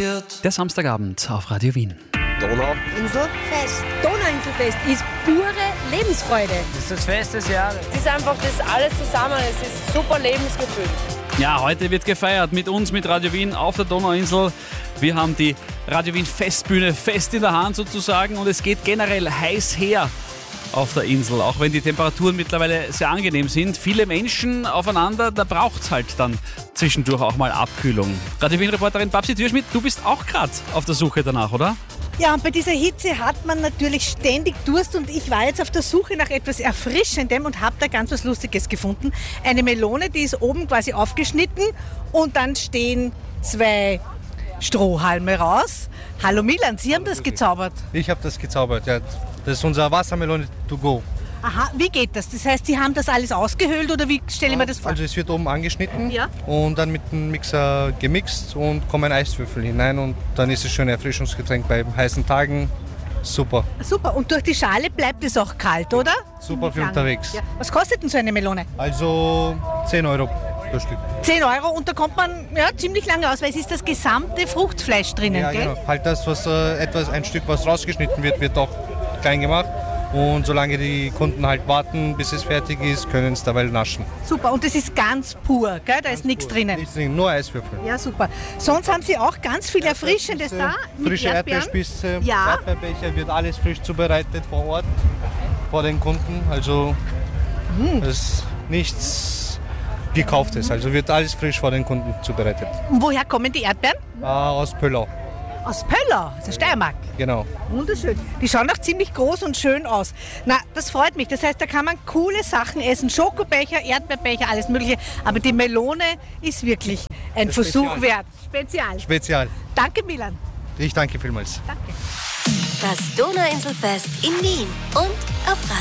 Der Samstagabend auf Radio Wien. Donauinselfest. Donauinselfest ist pure Lebensfreude. Das ist das Fest des Jahres. Es ist einfach das alles zusammen. Es ist super Lebensgefühl. Ja, heute wird gefeiert mit uns, mit Radio Wien auf der Donauinsel. Wir haben die Radio Wien Festbühne fest in der Hand sozusagen und es geht generell heiß her auf der Insel, auch wenn die Temperaturen mittlerweile sehr angenehm sind. Viele Menschen aufeinander, da braucht es halt dann zwischendurch auch mal Abkühlung. Radio Wien-Reporterin Babsi Türschmidt, du bist auch gerade auf der Suche danach, oder? Ja, und bei dieser Hitze hat man natürlich ständig Durst und ich war jetzt auf der Suche nach etwas Erfrischendem und habe da ganz was Lustiges gefunden. Eine Melone, die ist oben quasi aufgeschnitten und dann stehen 2 Strohhalme raus. Hallo Milan, Sie haben das gezaubert. Ich habe das gezaubert, ja. Das ist unser Wassermelone to go. Aha, wie geht das? Das heißt, Sie haben das alles ausgehöhlt oder wie stelle ich mir das vor? Also es wird oben angeschnitten, Ja. und dann mit dem Mixer gemixt und kommen Eiswürfel hinein und dann ist es schon ein Erfrischungsgetränk bei heißen Tagen. Super. Super, und durch die Schale bleibt es auch kalt, oder? Super für Lange. unterwegs. Ja. Was kostet denn so eine Melone? Also 10 € pro Stück. 10 € und da kommt man ja ziemlich lange aus, weil es ist das gesamte Fruchtfleisch drinnen, Ja, gell? genau. Halt das, was ein Stück, was rausgeschnitten wird, wird auch klein gemacht. Und solange die Kunden halt warten, bis es fertig ist, können es dabei naschen. Super, und das ist ganz pur, gell? Da ist nichts drinnen. Nichts drin, nur Eiswürfel. Ja, super. Sonst haben Sie auch ganz viel Erfrischendes da mit Frische Erdbeeren. Erdbeerspitze, Ja. Erdbeerbecher, wird alles frisch zubereitet vor Ort, vor den Kunden. Also das ist nichts Gekauftes, also wird alles frisch vor den Kunden zubereitet. Und woher kommen die Erdbeeren? Aus Pöllau, Aus Pöllau, aus der Steiermark. genau. Wunderschön. Die schauen auch ziemlich groß und schön aus. Na, das freut mich. Das heißt, da kann man coole Sachen essen. Schokobecher, Erdbeerbecher, alles mögliche. Aber die Melone ist wirklich ein Versuch Spezial. wert. Spezial. Spezial. Danke, Milan. Ich danke vielmals. Danke. Das Donauinselfest in Wien und auf